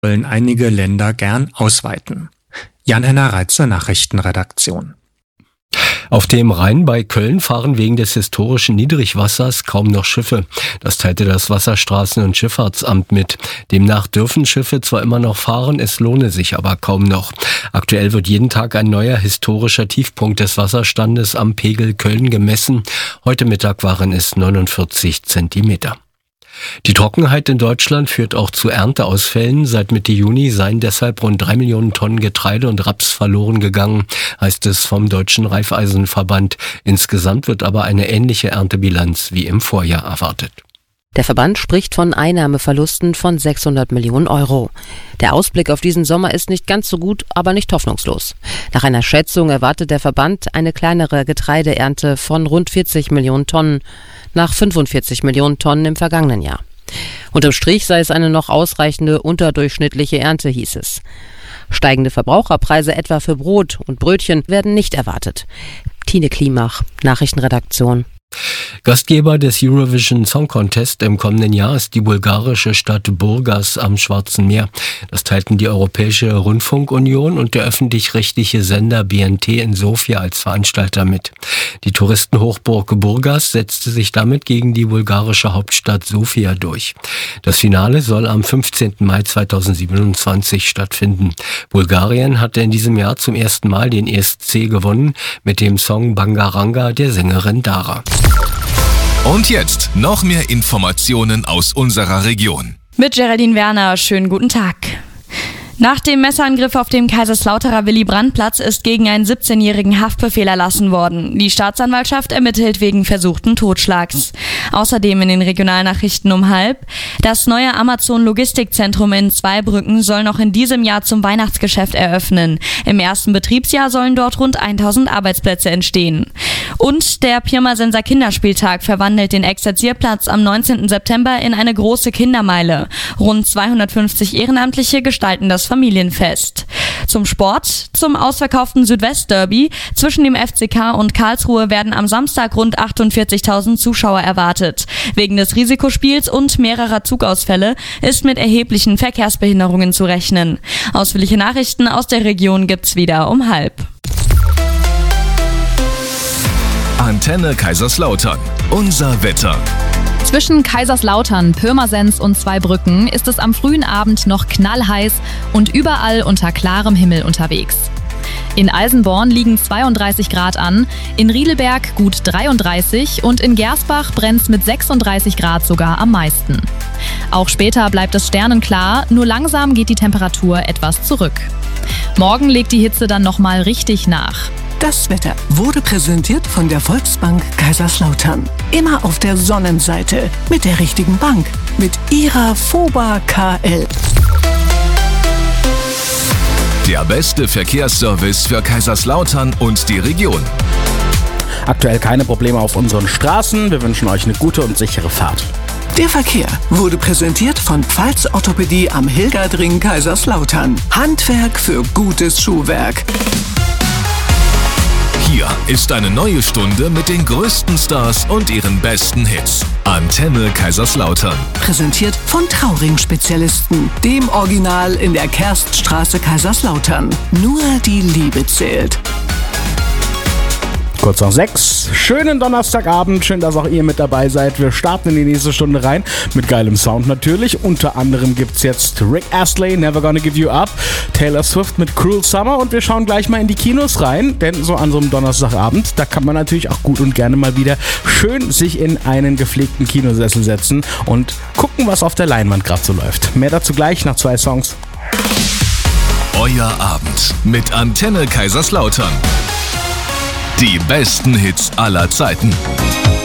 wollen einige Länder gern ausweiten. Jan-Henner Reit zur Nachrichtenredaktion. Auf dem Rhein bei Köln fahren wegen des historischen Niedrigwassers kaum noch Schiffe. Das teilte das Wasserstraßen- und Schifffahrtsamt mit. Demnach dürfen Schiffe zwar immer noch fahren, es lohne sich aber kaum noch. Aktuell wird jeden Tag ein neuer historischer Tiefpunkt des Wasserstandes am Pegel Köln gemessen. Heute Mittag waren es 49 Zentimeter. Die Trockenheit in Deutschland führt auch zu Ernteausfällen. Seit Mitte Juni seien deshalb rund 3 Millionen Tonnen Getreide und Raps verloren gegangen, heißt es vom Deutschen Raiffeisenverband. Insgesamt wird aber eine ähnliche Erntebilanz wie im Vorjahr erwartet. Der Verband spricht von Einnahmeverlusten von 600 Millionen Euro. Der Ausblick auf diesen Sommer ist nicht ganz so gut, aber nicht hoffnungslos. Nach einer Schätzung erwartet der Verband eine kleinere Getreideernte von rund 40 Millionen Tonnen, nach 45 Millionen Tonnen im vergangenen Jahr. Unterm Strich sei es eine noch ausreichende unterdurchschnittliche Ernte, hieß es. Steigende Verbraucherpreise etwa für Brot und Brötchen werden nicht erwartet. Tine Klimach, Nachrichtenredaktion. Gastgeber des Eurovision Song Contest im kommenden Jahr ist die bulgarische Stadt Burgas am Schwarzen Meer. Das teilten die Europäische Rundfunkunion und der öffentlich-rechtliche Sender BNT in Sofia als Veranstalter mit. Die Touristenhochburg Burgas setzte sich damit gegen die bulgarische Hauptstadt Sofia durch. Das Finale soll am 15. Mai 2027 stattfinden. Bulgarien hatte in diesem Jahr zum ersten Mal den ESC gewonnen mit dem Song Bangaranga der Sängerin Dara. Und jetzt noch mehr Informationen aus unserer Region. Mit Geraldine Werner, schönen guten Tag. Nach dem Messerangriff auf dem Kaiserslauterer Willy-Brandt-Platz ist gegen einen 17-jährigen Haftbefehl erlassen worden. Die Staatsanwaltschaft ermittelt wegen versuchten Totschlags. Außerdem in den Regionalnachrichten um 12:30: Das neue Amazon-Logistikzentrum in Zweibrücken soll noch in diesem Jahr zum Weihnachtsgeschäft eröffnen. Im ersten Betriebsjahr sollen dort rund 1000 Arbeitsplätze entstehen. Und der Pirmasenser Kinderspieltag verwandelt den Exerzierplatz am 19. September in eine große Kindermeile. Rund 250 Ehrenamtliche gestalten das Familienfest. Zum Sport, zum ausverkauften Südwest-Derby. Zwischen dem FCK und Karlsruhe werden am Samstag rund 48.000 Zuschauer erwartet. Wegen des Risikospiels und mehrerer Zugausfälle ist mit erheblichen Verkehrsbehinderungen zu rechnen. Ausführliche Nachrichten aus der Region gibt's wieder um 12:30. Antenne Kaiserslautern. Unser Wetter. Zwischen Kaiserslautern, Pirmasens und Zweibrücken ist es am frühen Abend noch knallheiß und überall unter klarem Himmel unterwegs. In Eisenborn liegen 32 Grad an, in Riedelberg gut 33 und in Gersbach brennt's mit 36 Grad sogar am meisten. Auch später bleibt es sternenklar, nur langsam geht die Temperatur etwas zurück. Morgen legt die Hitze dann nochmal richtig nach. Das Wetter wurde präsentiert von der Volksbank Kaiserslautern. Immer auf der Sonnenseite mit der richtigen Bank, mit ihrer FOBA KL. Der beste Verkehrsservice für Kaiserslautern und die Region. Aktuell keine Probleme auf unseren Straßen. Wir wünschen euch eine gute und sichere Fahrt. Der Verkehr wurde präsentiert von Pfalz Orthopädie am Hilgerdring Kaiserslautern. Handwerk für gutes Schuhwerk. Hier ist eine neue Stunde mit den größten Stars und ihren besten Hits. Antenne Kaiserslautern. Präsentiert von Trauring-Spezialisten, dem Original in der Kerststraße Kaiserslautern. Nur die Liebe zählt. Kurz nach 6. Schönen Donnerstagabend. Schön, dass auch ihr mit dabei seid. Wir starten in die nächste Stunde rein. Mit geilem Sound natürlich. Unter anderem gibt's jetzt Rick Astley, Never Gonna Give You Up. Taylor Swift mit Cruel Summer. Und wir schauen gleich mal in die Kinos rein. Denn so an so einem Donnerstagabend, da kann man natürlich auch gut und gerne mal wieder schön sich in einen gepflegten Kinosessel setzen und gucken, was auf der Leinwand gerade so läuft. Mehr dazu gleich nach 2 Songs. Euer Abend mit Antenne Kaiserslautern. Die besten Hits aller Zeiten.